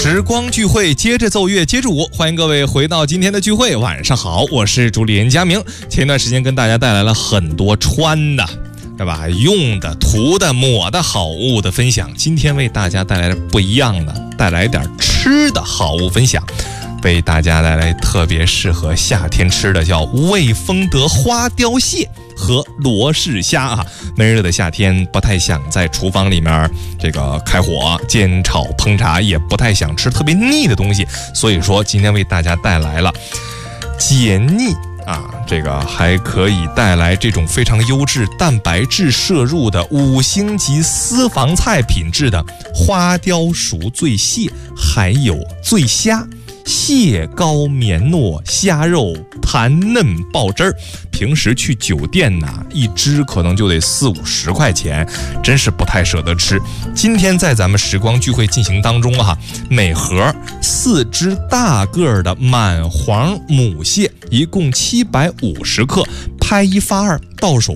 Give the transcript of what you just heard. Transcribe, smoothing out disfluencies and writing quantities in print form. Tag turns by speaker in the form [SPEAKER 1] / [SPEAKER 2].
[SPEAKER 1] 时光聚会，接着奏乐，接着舞，欢迎各位回到今天的聚会。晚上好，我是主理人佳明。前一段时间跟大家带来了很多穿的，对吧？用的、涂的、抹的好物的分享。今天为大家带来不一样的，带来点吃的好物分享。为大家带来特别适合夏天吃的，叫味丰德花雕蟹和罗氏虾啊。闷热的夏天，不太想在厨房里面开火煎炒烹炸，也不太想吃特别腻的东西，所以说今天为大家带来了解腻啊，还可以带来这种非常优质蛋白质摄入的5星级私房菜品质的花雕熟醉蟹，还有醉虾。蟹膏绵糯，虾肉弹嫩爆汁儿。平时去酒店一只可能就得40-50块钱，真是不太舍得吃。今天在咱们时光聚会进行当中每盒4只大个的满黄母蟹，一共750克，拍1发2，到手